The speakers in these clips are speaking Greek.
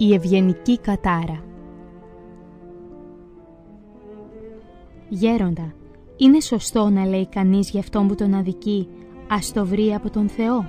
Η ευγενική κατάρα. Γέροντα, είναι σωστό να λέει κανείς για αυτόν που τον αδικεί, ας το βρει από τον Θεό?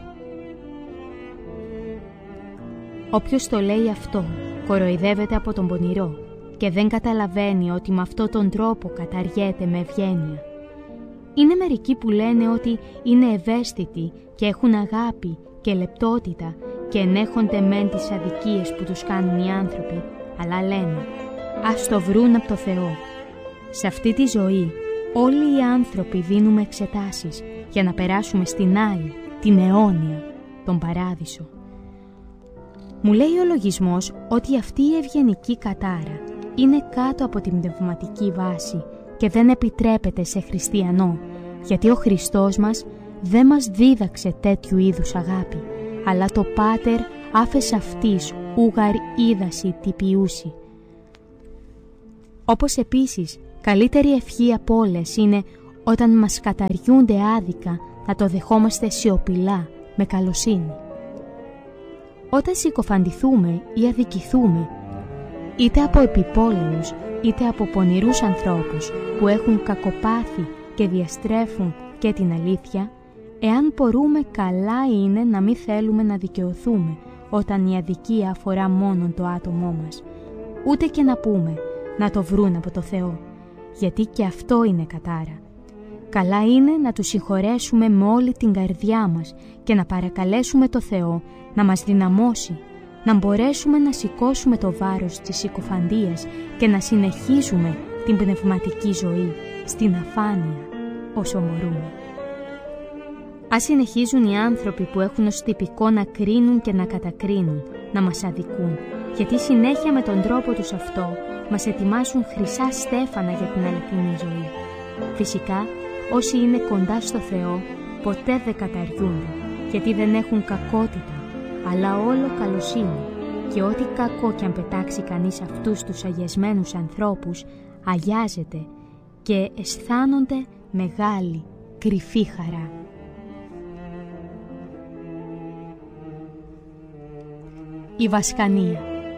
Όποιος το λέει αυτό, κοροϊδεύεται από τον πονηρό και δεν καταλαβαίνει ότι με αυτόν τον τρόπο καταργέται με ευγένεια. Είναι μερικοί που λένε ότι είναι ευαίσθητοι και έχουν αγάπη και λεπτότητα και ενέχονται μεν τις αδικίες που τους κάνουν οι άνθρωποι, αλλά λένε ας το βρουν από το Θεό. Σε αυτή τη ζωή όλοι οι άνθρωποι δίνουμε εξετάσεις για να περάσουμε στην άλλη, την αιώνια, τον παράδεισο. Μου λέει ο λογισμός ότι αυτή η ευγενική κατάρα είναι κάτω από την πνευματική βάση και δεν επιτρέπεται σε χριστιανό, γιατί ο Χριστός μας δεν μας δίδαξε τέτοιου είδους αγάπη, αλλά το Πάτερ άφες αυτής ούγαρ είδαση τι ποιούσι. Όπως επίσης, καλύτερη ευχή από όλες είναι όταν μας καταργούνται άδικα να το δεχόμαστε σιωπηλά, με καλοσύνη. Όταν συκοφαντηθούμε ή αδικηθούμε, είτε από επιπόλαιους είτε από πονηρούς ανθρώπους που έχουν κακοπάθει και διαστρέφουν και την αλήθεια, εάν μπορούμε, καλά είναι να μην θέλουμε να δικαιωθούμε όταν η αδικία αφορά μόνον το άτομό μας, ούτε και να πούμε να το βρουν από το Θεό, γιατί και αυτό είναι κατάρα. Καλά είναι να τους συγχωρέσουμε με όλη την καρδιά μας και να παρακαλέσουμε το Θεό να μας δυναμώσει, να μπορέσουμε να σηκώσουμε το βάρος της συκοφαντίας και να συνεχίζουμε την πνευματική ζωή στην αφάνεια όσο μπορούμε. Ας συνεχίζουν οι άνθρωποι που έχουν ως τυπικό να κρίνουν και να κατακρίνουν, να μας αδικούν, γιατί συνέχεια με τον τρόπο τους αυτό μας ετοιμάσουν χρυσά στέφανα για την αληθινή ζωή. Φυσικά, όσοι είναι κοντά στο Θεό ποτέ δεν καταργούνται, γιατί δεν έχουν κακότητα, αλλά όλο καλοσύνη, και ό,τι κακό κι αν πετάξει κανείς αυτούς τους αγιασμένους ανθρώπους, αγιάζεται και αισθάνονται μεγάλη, κρυφή χαρά. Η βασκανία.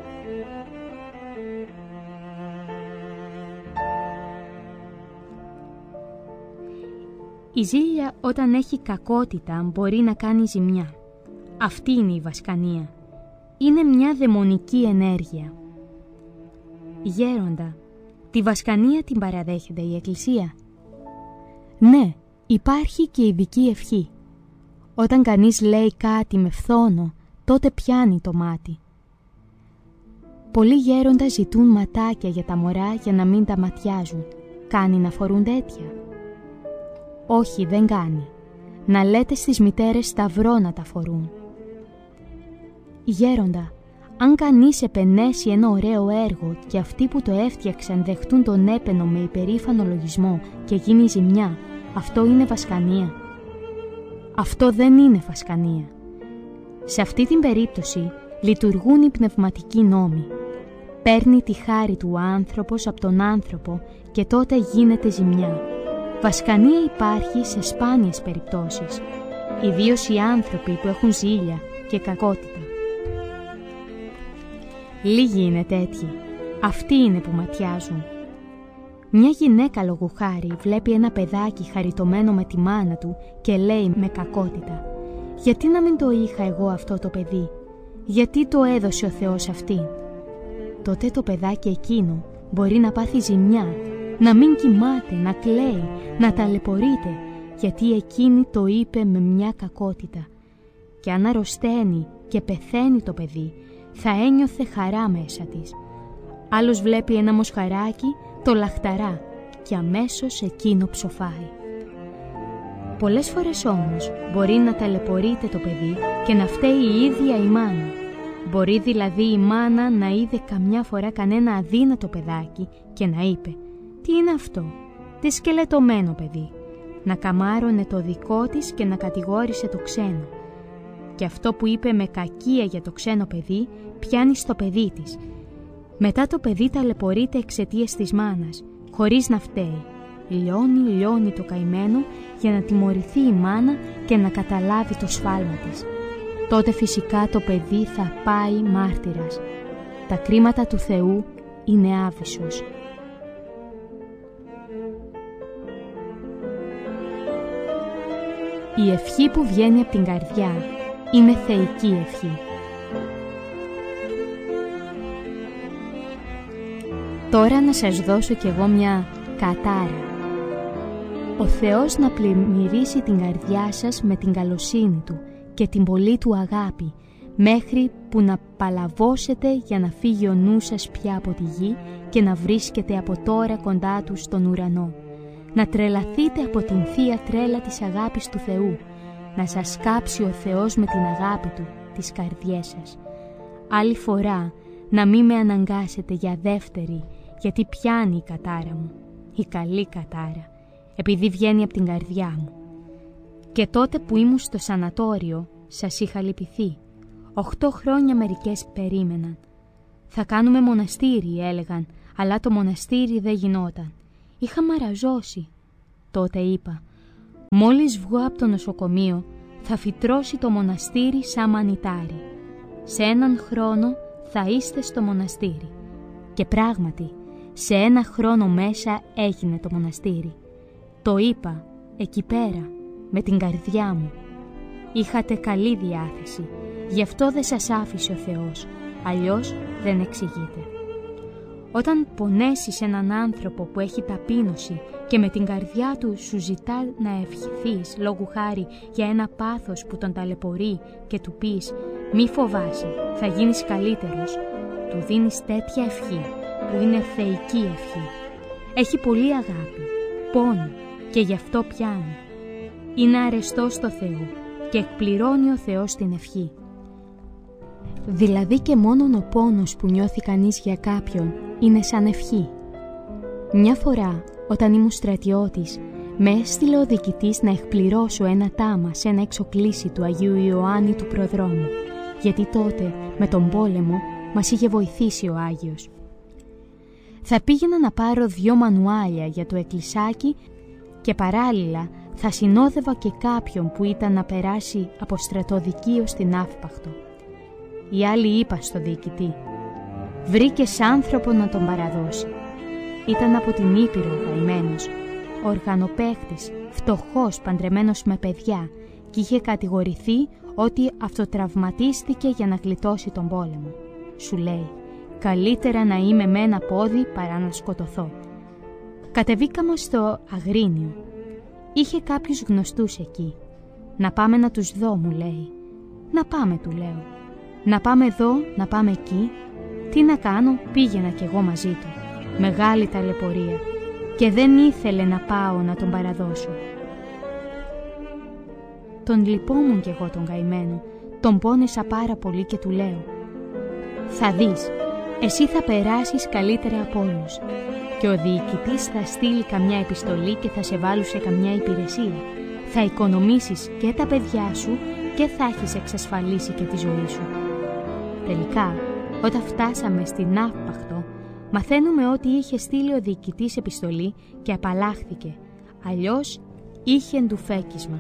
Η ζήλια όταν έχει κακότητα μπορεί να κάνει ζημιά. Αυτή είναι η βασκανία. Είναι μια δαιμονική ενέργεια. Γέροντα, τη βασκανία την παραδέχεται η Εκκλησία? Ναι, υπάρχει και ειδική ευχή. Όταν κανείς λέει κάτι με φθόνο, τότε πιάνει το μάτι. Πολλοί γέροντα ζητούν ματάκια για τα μωρά για να μην τα ματιάζουν. Κάνει να φορούν τέτοια? Όχι, δεν κάνει. Να λέτε στις μητέρες σταυρό να τα φορούν. Γέροντα, αν κανείς επενέσει ένα ωραίο έργο και αυτοί που το έφτιαξαν δεχτούν τον έπαινο με υπερήφανο λογισμό και γίνει ζημιά, αυτό είναι βασκανία? Αυτό δεν είναι βασκανία. Σε αυτή την περίπτωση λειτουργούν οι πνευματικοί νόμοι. Παίρνει τη χάρη του άνθρωπος από τον άνθρωπο και τότε γίνεται ζημιά. Βασκανία υπάρχει σε σπάνιες περιπτώσεις, ιδίως οι άνθρωποι που έχουν ζήλια και κακότητα. Λίγοι είναι τέτοιοι, αυτοί είναι που ματιάζουν. Μια γυναίκα λόγου χάρη βλέπει ένα παιδάκι χαριτωμένο με τη μάνα του και λέει με κακότητα: γιατί να μην το είχα εγώ αυτό το παιδί, γιατί το έδωσε ο Θεός αυτήν? Τότε το παιδάκι εκείνο μπορεί να πάθει ζημιά, να μην κοιμάται, να κλαίει, να ταλαιπωρείται, γιατί εκείνη το είπε με μια κακότητα. Και αν αρρωσταίνει και πεθαίνει το παιδί, θα ένιωθε χαρά μέσα της. Άλλος βλέπει ένα μοσχαράκι, το λαχταρά και αμέσως εκείνο ψοφάει. Πολλές φορές όμως μπορεί να ταλαιπωρείται το παιδί και να φταίει η ίδια η μάνα. Μπορεί δηλαδή η μάνα να είδε καμιά φορά κανένα αδύνατο παιδάκι και να είπε: τι είναι αυτό, τι σκελετωμένο παιδί, να καμάρωνε το δικό της και να κατηγόρησε το ξένο. Και αυτό που είπε με κακία για το ξένο παιδί πιάνει στο παιδί της. Μετά το παιδί ταλαιπωρείται εξαιτίας της μάνας, χωρίς να φταίει. Λιώνει το καημένο για να τιμωρηθεί η μάνα και να καταλάβει το σφάλμα της. Τότε φυσικά το παιδί θα πάει μάρτυρας. τα κρίματα του Θεού είναι άβυσσος. Η ευχή που βγαίνει από την καρδιά είναι θεϊκή ευχή. Τώρα να σας δώσω κι εγώ μια κατάρα. Ο Θεός να πλημμυρίσει την καρδιά σας με την καλοσύνη Του και την πολύ Του αγάπη, μέχρι που να παλαβώσετε για να φύγει ο νους σας πια από τη γη και να βρίσκετε από τώρα κοντά Του στον ουρανό. Να τρελαθείτε από την θεία τρέλα της αγάπης του Θεού, να σας κάψει ο Θεός με την αγάπη Του τις καρδιές σας. Άλλη φορά να μην με αναγκάσετε για δεύτερη, γιατί πιάνει η κατάρα μου, η καλή κατάρα, επειδή βγαίνει από την καρδιά μου. Και τότε που ήμουν στο σανατόριο, σας είχα λυπηθεί. 8 χρόνια μερικές περίμεναν. Θα κάνουμε μοναστήρι, έλεγαν, αλλά το μοναστήρι δεν γινόταν. Είχα μαραζώσει. Τότε είπα, μόλις βγω από το νοσοκομείο, θα φυτρώσει το μοναστήρι σαν μανιτάρι. Σε 1 χρόνο θα είστε στο μοναστήρι. Και πράγματι, σε 1 χρόνο μέσα έγινε το μοναστήρι. Το είπα, εκεί πέρα, με την καρδιά μου. Είχατε καλή διάθεση, γι' αυτό δεν σας άφησε ο Θεός, αλλιώς δεν εξηγείται. Όταν πονέσεις έναν άνθρωπο που έχει ταπείνωση και με την καρδιά του σου ζητά να ευχηθείς λόγου χάρη για ένα πάθος που τον ταλαιπωρεί και του πεις «Μη φοβάσαι, θα γίνεις καλύτερος», του δίνεις τέτοια ευχή που είναι θεϊκή ευχή. Έχει πολύ αγάπη, πόνο και γι' αυτό πιάνει. Είναι αρεστός στο Θεό και εκπληρώνει ο Θεός την ευχή. Δηλαδή και μόνον ο πόνος που νιώθει κανείς για κάποιον είναι σαν ευχή. Μια φορά, όταν ήμουν στρατιώτης, με έστειλε ο διοικητής να εκπληρώσω ένα τάμα σε ένα εξοκλήσι του Αγίου Ιωάννη του Προδρόμου, γιατί τότε, με τον πόλεμο, μας είχε βοηθήσει ο Άγιος. Θα πήγαινα να πάρω 2 μανουάλια για το εκκλησάκι και παράλληλα θα συνόδευα και κάποιον που ήταν να περάσει από στρατοδικείο στην Αύπαχτο. Οι άλλοι είπα στο διοικητή, βρήκες άνθρωπο να τον παραδώσει. Ήταν από την Ήπειρο καημένος, οργανοπαίχτης, φτωχός, παντρεμένος με παιδιά και είχε κατηγορηθεί ότι αυτοτραυματίστηκε για να γλιτώσει τον πόλεμο. Σου λέει, καλύτερα να είμαι με ένα πόδι παρά να σκοτωθώ. Κατεβήκαμε στο Αγρίνιο. Είχε κάποιους γνωστούς εκεί. Να πάμε να τους δω, μου λέει. Να πάμε, του λέω. Να πάμε εδώ, να πάμε εκεί. Τι να κάνω, πήγαινα κι εγώ μαζί του. Μεγάλη ταλαιπωρία. Και δεν ήθελε να πάω να τον παραδώσω. Τον λυπόμουν κι εγώ τον καημένο. Τον πόνεσα πάρα πολύ και του λέω, θα δεις, εσύ θα περάσεις καλύτερα από όλους. Και ο διοικητής θα στείλει καμιά επιστολή και θα σε βάλουν σε καμιά υπηρεσία. Θα οικονομήσεις και τα παιδιά σου και θα έχεις εξασφαλίσει και τη ζωή σου. Τελικά, όταν φτάσαμε στην Αύπαχτο, μαθαίνουμε ότι είχε στείλει ο διοικητής επιστολή και απαλλάχθηκε. Αλλιώς είχε ντουφέκισμα.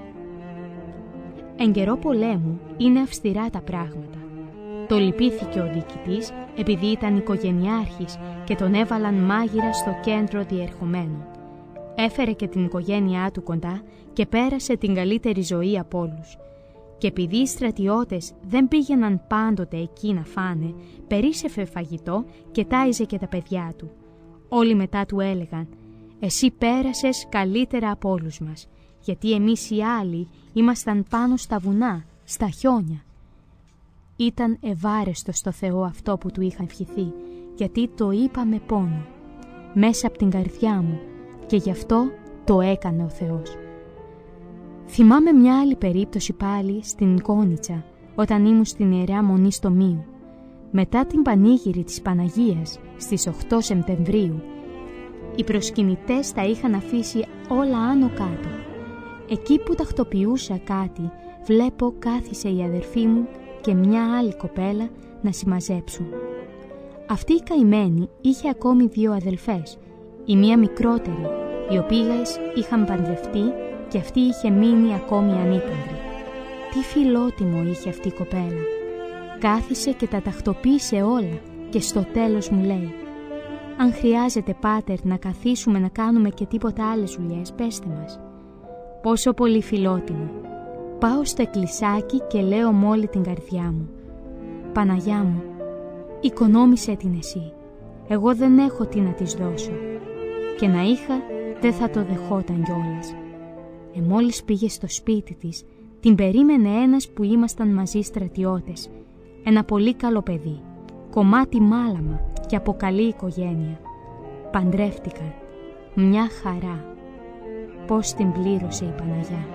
Εν καιρό πολέμου είναι αυστηρά τα πράγματα. Το λυπήθηκε ο διοικητής επειδή ήταν οικογενειάρχης και τον έβαλαν μάγειρα στο κέντρο διερχομένων. Έφερε και την οικογένειά του κοντά και πέρασε την καλύτερη ζωή από όλους. Και επειδή οι στρατιώτες δεν πήγαιναν πάντοτε εκεί να φάνε, περίσσευε φαγητό και τάιζε και τα παιδιά του. Όλοι μετά του έλεγαν «Εσύ πέρασες καλύτερα από όλους μας, γιατί εμείς οι άλλοι ήμασταν πάνω στα βουνά, στα χιόνια». Ήταν ευάρεστο στο Θεό αυτό που του είχαν ευχηθεί, γιατί το είπα με πόνο, μέσα από την καρδιά μου, και γι' αυτό το έκανε ο Θεός. Θυμάμαι μια άλλη περίπτωση πάλι στην Κόνιτσα, όταν ήμουν στην Ιερά Μονή στο Μίου. Μετά την πανήγυρη της Παναγίας, στις 8 Σεπτεμβρίου, οι προσκυνητές τα είχαν αφήσει όλα άνω κάτω. Εκεί που τακτοποιούσα κάτι, βλέπω κάθισε η αδερφή μου και μια άλλη κοπέλα να συμμαζέψουν. Αυτή η καημένη είχε ακόμη 2 αδελφές, η μία μικρότερη, οι οποίες είχαν παντρευτεί και αυτή είχε μείνει ακόμη ανήπαντρη. Τι φιλότιμο είχε αυτή η κοπέλα. Κάθισε και τα τακτοποίησε όλα και στο τέλος μου λέει: «Αν χρειάζεται, Πάτερ, να καθίσουμε να κάνουμε και τίποτα άλλες δουλειές, πέστε μας». Πόσο πολύ φιλότιμο. Πάω στο εκκλησάκι και λέω με όλη την καρδιά μου: «Παναγιά μου, οικονόμησέ την εσύ. Εγώ δεν έχω τι να της δώσω. Και να είχα, δεν θα το δεχόταν κιόλας». Μόλις πήγε στο σπίτι της, την περίμενε ένας που ήμασταν μαζί στρατιώτες. Ένα πολύ καλό παιδί, κομμάτι μάλαμα και από καλή οικογένεια. Παντρεύτηκαν. Μια χαρά. Πώς την πλήρωσε η Παναγιά.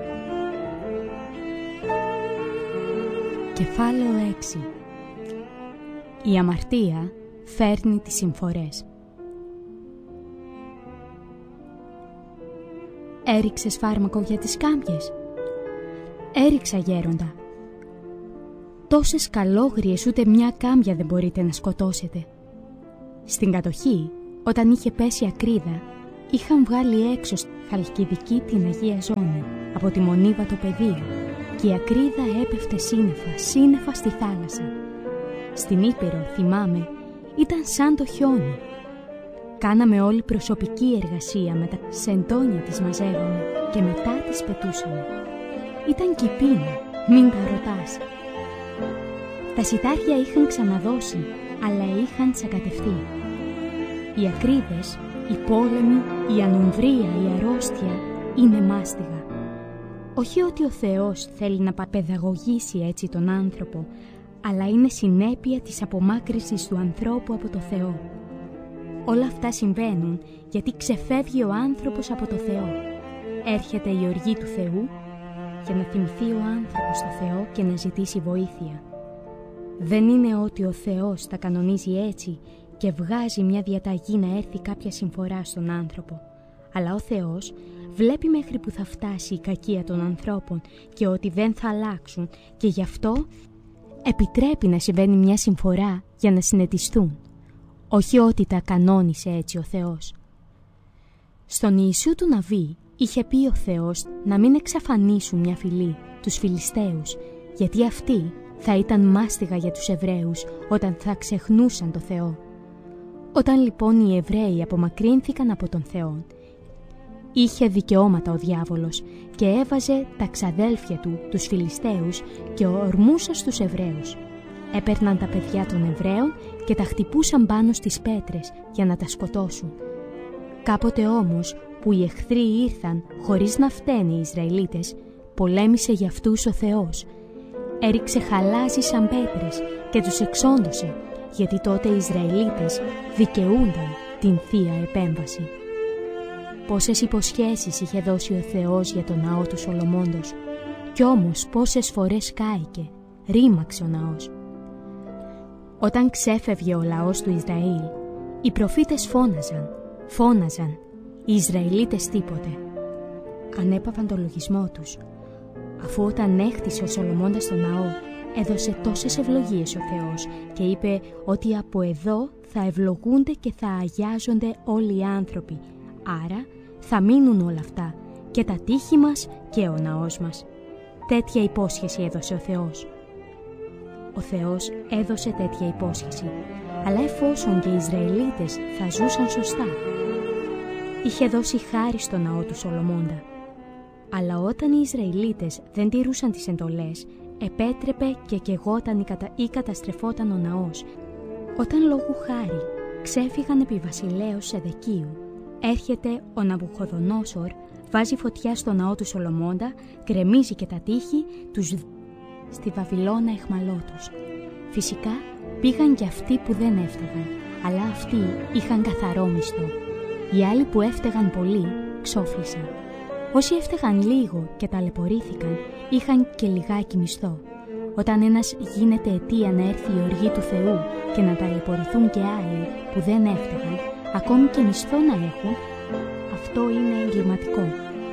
Κεφάλαιο 6. Η αμαρτία φέρνει τις συμφορές. Έριξες φάρμακο για τις κάμπιες? Έριξα, γέροντα. Τόσες καλόγριες ούτε μια κάμπια δεν μπορείτε να σκοτώσετε. Στην κατοχή, όταν είχε πέσει ακρίδα, είχαν βγάλει έξω στη Χαλκιδική την Αγία Ζώνη από τη Μονίβα το πεδίο και η ακρίδα έπεφτε σύννεφα στη θάλασσα. Στην Ήπειρο, θυμάμαι, ήταν σαν το χιόνι. Κάναμε όλη προσωπική εργασία με τα σεντόνια τις μαζεύαμε και μετά τις πετούσαμε. Ήταν κηπίνα, μην τα ρωτάς. Τα σιτάρια είχαν ξαναδώσει, αλλά είχαν τσακατευτεί. Οι ακρίδες, οι πόλεμοι, η ανομβρία, η αρρώστια είναι μάστιγα. Όχι ότι ο Θεός θέλει να παιδαγωγήσει έτσι τον άνθρωπο, αλλά είναι συνέπεια της απομάκρυσης του ανθρώπου από το Θεό. Όλα αυτά συμβαίνουν γιατί ξεφεύγει ο άνθρωπος από το Θεό. Έρχεται η οργή του Θεού για να θυμηθεί ο άνθρωπος στο Θεό και να ζητήσει βοήθεια. Δεν είναι ότι ο Θεός τα κανονίζει έτσι και βγάζει μια διαταγή να έρθει κάποια συμφορά στον άνθρωπο. Αλλά ο Θεός βλέπει μέχρι που θα φτάσει η κακία των ανθρώπων και ότι δεν θα αλλάξουν και γι' αυτό επιτρέπει να συμβαίνει μια συμφορά για να συνετιστούν. Όχι ότι τα κανόνισε έτσι ο Θεός. Στον Ιησού του Ναβί είχε πει ο Θεός να μην εξαφανίσουν μια φυλή, τους Φιλιστέους, γιατί αυτοί θα ήταν μάστιγα για τους Εβραίους όταν θα ξεχνούσαν το Θεό. Όταν λοιπόν οι Εβραίοι απομακρύνθηκαν από τον Θεό, είχε δικαιώματα ο διάβολος και έβαζε τα ξαδέλφια του, τους Φιλιστέους, και ορμούσε στους Εβραίους. Έπαιρναν τα παιδιά των Εβραίων και τα χτυπούσαν πάνω στις πέτρες για να τα σκοτώσουν. Κάποτε όμως που οι εχθροί ήρθαν χωρίς να φταίνουν οι Ισραηλίτες, πολέμησε για αυτούς ο Θεός. Έριξε χαλάζι σαν πέτρες και τους εξόντωσε, γιατί τότε οι Ισραηλίτες δικαιούνταν την Θεία Επέμβαση. Πόσες υποσχέσεις είχε δώσει ο Θεός για τον ναό του Σολομώντος, κι όμως πόσες φορές κάηκε, ρήμαξε ο ναός. Όταν ξέφευγε ο λαός του Ισραήλ, οι προφήτες φώναζαν, οι Ισραηλίτες τίποτε. Ανέπαβαν το λογισμό τους, αφού όταν έκτισε ο Σολομώντας τον ναό, έδωσε τόσες ευλογίες ο Θεός και είπε ότι από εδώ θα ευλογούνται και θα αγιάζονται όλοι οι άνθρωποι, άρα θα μείνουν όλα αυτά, και τα τείχη μας και ο ναός μας. Τέτοια υπόσχεση έδωσε ο Θεός. Ο Θεός έδωσε τέτοια υπόσχεση, αλλά εφόσον και οι Ισραηλίτες θα ζούσαν σωστά, είχε δώσει χάρη στο ναό του Σολομώντα. Αλλά όταν οι Ισραηλίτες δεν τηρούσαν τις εντολές, επέτρεπε και καιγόταν ή καταστρεφόταν ο ναός. Όταν λόγου χάρη ξέφυγαν επί βασιλέως Σεδεκίου, έρχεται ο Ναβουχοδονόσορ, βάζει φωτιά στο ναό του Σολομώντα, γκρεμίζει και τα τείχη, τους στη Βαβυλώνα εχμαλώτους. Φυσικά πήγαν και αυτοί που δεν έφταγαν, αλλά αυτοί είχαν καθαρό μισθό. Οι άλλοι που έφταγαν πολύ ξόφλησαν. Όσοι έφταγαν λίγο και ταλαιπωρήθηκαν, είχαν και λιγάκι μισθό. Όταν ένας γίνεται αιτία να έρθει η οργή του Θεού και να ταλαιπωρηθούν και άλλοι που δεν έφταγαν, ακόμη και μισθό να έχουν, αυτό είναι εγκληματικό.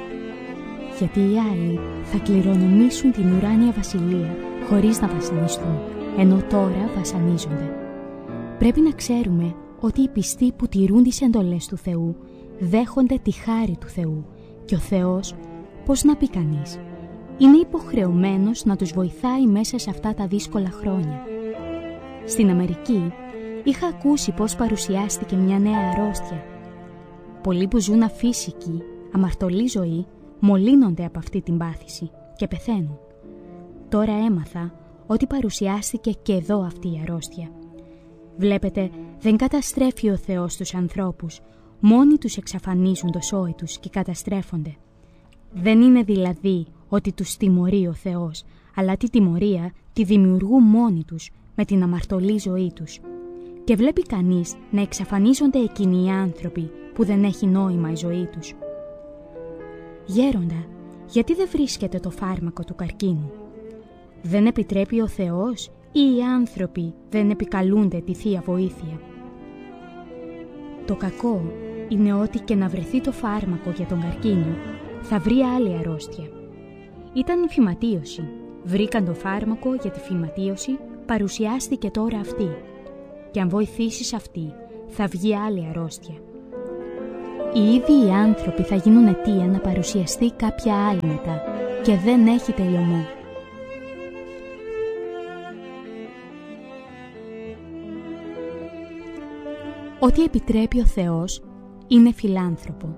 Γιατί οι άλλοι θα κληρονομήσουν την ουράνια βασιλεία χωρίς να βασανιστούν, ενώ τώρα βασανίζονται. Πρέπει να ξέρουμε ότι οι πιστοί που τηρούν τις εντολές του Θεού δέχονται τη χάρη του Θεού και ο Θεός, πώς να πει κανείς, είναι υποχρεωμένος να τους βοηθάει μέσα σε αυτά τα δύσκολα χρόνια. Στην Αμερική είχα ακούσει πως παρουσιάστηκε μια νέα αρρώστια. Πολλοί που ζουν αφύσικη, αμαρτωλή ζωή, μολύνονται από αυτή την πάθηση και πεθαίνουν. Τώρα έμαθα ότι παρουσιάστηκε και εδώ αυτή η αρρώστια. Βλέπετε, δεν καταστρέφει ο Θεός τους ανθρώπους, μόνοι τους εξαφανίζουν το σόι τους και καταστρέφονται. Δεν είναι δηλαδή ότι τους τιμωρεί ο Θεός, αλλά τη τιμωρία τη δημιουργούν μόνοι τους με την αμαρτωλή ζωή τους. Και βλέπει κανείς να εξαφανίζονται εκείνοι οι άνθρωποι που δεν έχει νόημα η ζωή τους. Γέροντα, γιατί δεν βρίσκεται το φάρμακο του καρκίνου? Δεν επιτρέπει ο Θεός ή οι άνθρωποι δεν επικαλούνται τη Θεία Βοήθεια? Το κακό είναι ότι και να βρεθεί το φάρμακο για τον καρκίνο, θα βρει άλλη αρρώστια. Ήταν η φυματίωση. Βρήκαν το φάρμακο για τη φυματίωση, παρουσιάστηκε τώρα αυτή. Και αν βοηθήσεις αυτή, θα βγει άλλη αρρώστια. Οι ίδιοι οι άνθρωποι θα γίνουν αιτία να παρουσιαστεί κάποια άλλη μετά και δεν έχει τελειωμό. Ό,τι επιτρέπει ο Θεός είναι φιλάνθρωπο.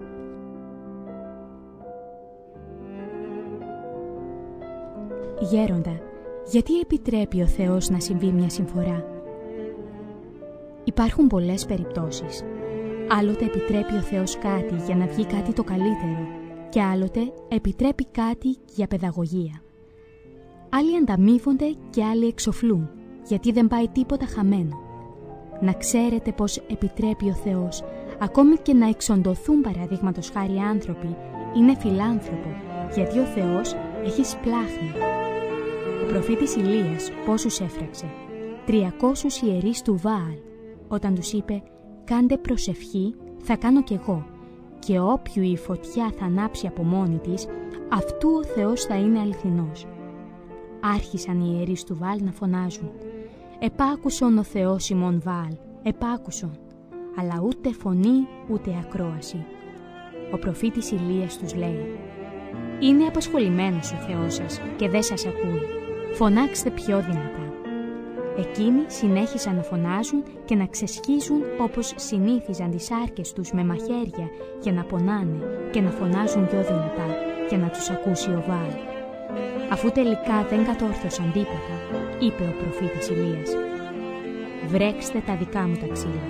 Γέροντα, γιατί επιτρέπει ο Θεός να συμβεί μια συμφορά? Υπάρχουν πολλές περιπτώσεις. Άλλοτε επιτρέπει ο Θεός κάτι για να βγει κάτι το καλύτερο και άλλοτε επιτρέπει κάτι για παιδαγωγία. Άλλοι ανταμείβονται και άλλοι εξοφλούν, γιατί δεν πάει τίποτα χαμένο. Να ξέρετε πως επιτρέπει ο Θεός, ακόμη και να εξοντωθούν παραδείγματος χάρη άνθρωποι, είναι φιλάνθρωπο, γιατί ο Θεός έχει σπλάχνη. Ο προφήτης Ηλίας πόσους έφραξε? 300 ιερείς του Βάαλ, όταν τους είπε «Κάντε προσευχή, θα κάνω κι εγώ, και όποιου η φωτιά θα ανάψει από μόνη της, αυτού ο Θεός θα είναι αληθινός». Άρχισαν οι ιερείς του Βάαλ να φωνάζουν «Επάκουσον ο Θεός ημών Βάαλ, επάκουσον», αλλά ούτε φωνή ούτε ακρόαση. Ο προφήτης Ηλίας τους λέει «Είναι απασχολημένος ο Θεός σας και δεν σας ακούει, φωνάξτε πιο δυνατά». Εκείνοι συνέχισαν να φωνάζουν και να ξεσχίζουν όπως συνήθιζαν τις άρκες τους με μαχαίρια για να πονάνε και να φωνάζουν πιο δυνατά για να τους ακούσει ο Βάαλ. Αφού τελικά δεν κατόρθωσαν τίποτα, είπε ο προφήτης Ηλίας «Βρέξτε τα δικά μου τα ξύλα».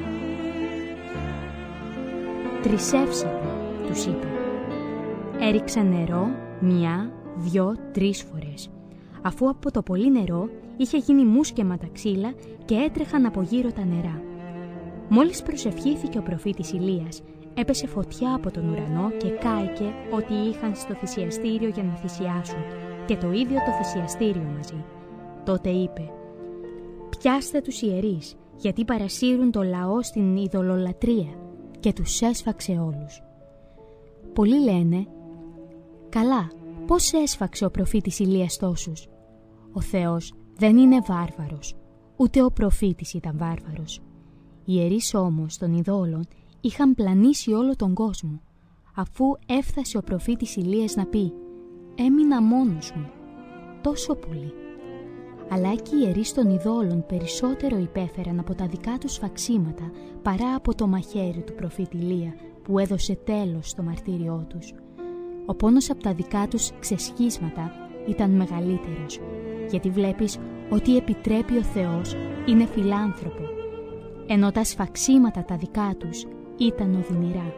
«Τρισεύσατε», τους είπε. Έριξαν νερό 1, 2, 3 φορές. Αφού από το πολύ νερό είχε γίνει μουσκεμα τα ξύλα και έτρεχαν από γύρω τα νερά. Μόλις προσευχήθηκε ο προφήτης Ηλίας, έπεσε φωτιά από τον ουρανό και κάηκε ό,τι είχαν στο θυσιαστήριο για να θυσιάσουν και το ίδιο το θυσιαστήριο μαζί. Τότε είπε «Πιάστε τους ιερείς, γιατί παρασύρουν το λαό στην ειδωλολατρία», και τους έσφαξε όλους. Πολλοί λένε «Καλά, πώς έσφαξε ο προφήτης Ηλίας τόσους?» Ο Θεός δεν είναι βάρβαρος, ούτε ο προφήτης ήταν βάρβαρος. Οι ιερείς όμως των ειδόλων είχαν πλανήσει όλο τον κόσμο, αφού έφτασε ο προφήτης Ηλίας να πει «Έμεινα μόνος μου», τόσο πολύ. Αλλά και οι ιερείς των ειδόλων περισσότερο υπέφεραν από τα δικά τους σφαξίματα παρά από το μαχαίρι του προφήτη Ηλία που έδωσε τέλος στο μαρτύριό τους. Ο πόνος από τα δικά τους ξεσχίσματα ήταν μεγαλύτερος, γιατί βλέπεις ότι επιτρέπει ο Θεός είναι φιλάνθρωπο, ενώ τα σφαξίματα τα δικά τους ήταν οδυνηρά.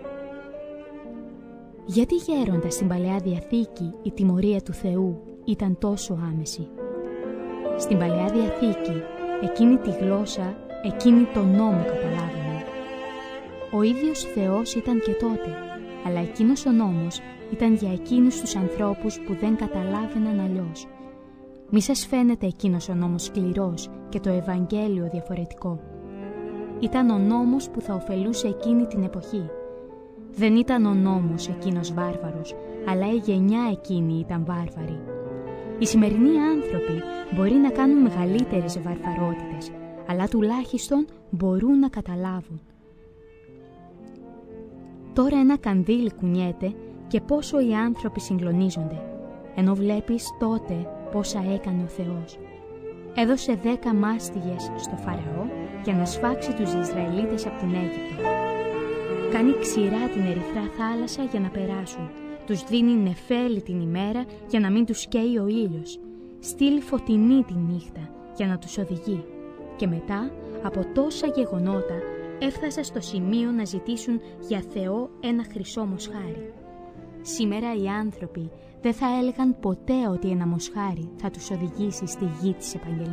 Γιατί γέροντα στην Παλαιά Διαθήκη η τιμωρία του Θεού ήταν τόσο άμεση? Στην Παλαιά Διαθήκη εκείνη τη γλώσσα, εκείνη τον νόμο καταλάβαινε. Ο ίδιος Θεός ήταν και τότε, αλλά εκείνος ο νόμος ήταν για εκείνους τους ανθρώπους που δεν καταλάβαιναν αλλιώς. Μη σας φαίνεται εκείνος ο νόμος σκληρός και το Ευαγγέλιο διαφορετικό. Ήταν ο νόμος που θα ωφελούσε εκείνη την εποχή. Δεν ήταν ο νόμος εκείνος βάρβαρος, αλλά η γενιά εκείνη ήταν βάρβαρη. Οι σημερινοί άνθρωποι μπορεί να κάνουν μεγαλύτερες βαρβαρότητες, αλλά τουλάχιστον μπορούν να καταλάβουν. Τώρα ένα κανδύλι κουνιέται και πόσο οι άνθρωποι συγκλονίζονται, ενώ βλέπεις τότε πόσα έκανε ο Θεός. έδωσε 10 μάστιγες στο Φαραώ για να σφάξει τους Ισραηλίτες από την Αίγυπτο. Κάνει ξηρά την ερυθρά θάλασσα για να περάσουν. Τους δίνει νεφέλη την ημέρα για να μην τους καίει ο ήλιος. Στείλει φωτεινή τη νύχτα για να τους οδηγεί. Και μετά, από τόσα γεγονότα, έφτασε στο σημείο να ζητήσουν για Θεό ένα χρυσό μοσχάρι. Σήμερα οι άνθρωποι δεν θα έλεγαν ποτέ ότι ένα μοσχάρι θα τους οδηγήσει στη γη της επαγγελίας.